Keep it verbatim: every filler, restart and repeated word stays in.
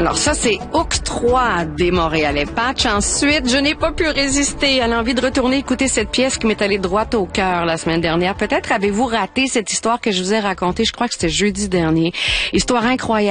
Alors ça, c'est Octroi des Montréalais Patch. Ensuite, je n'ai pas pu résister à l'envie de retourner écouter cette pièce qui m'est allée droit au cœur la semaine dernière. Peut-être avez-vous raté cette histoire que je vous ai racontée, je crois que c'était jeudi dernier. Histoire incroyable.